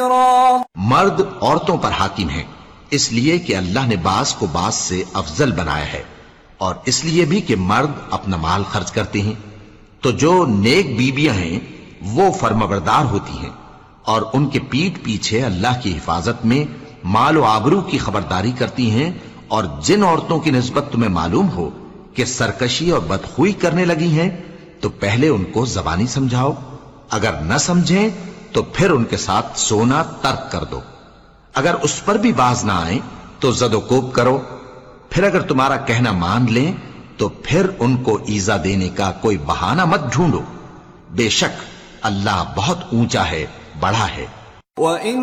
मर्द औरतों पर हाकिम हैं, इसलिए कि अल्लाह ने बास को बास से अफजल बनाया है और इसलिए भी कि मर्द अपना माल खर्च करते हैं। तो जो नेक बीबियां हैं वो फर्माबरदार होती हैं और उनके पीठ पीछे अल्लाह की हिफाजत में माल व आबरू की खबरदारी करती हैं। और जिन औरतों की निस्बत तुम्हें मालूम हो कि सरकशी और बदखुई करने लगी हैं, तो पहले उनको जबानी समझाओ, अगर न समझें तो फिर उनके साथ सोना तर्क कर दो। अगर उस पर भी बाज ना आए तो जदोकोब करो। फिर अगर तुम्हारा कहना मान लें तो फिर उनको ईजा देने का कोई बहाना मत ढूंढो। बेशक अल्लाह बहुत ऊंचा है, बड़ा है।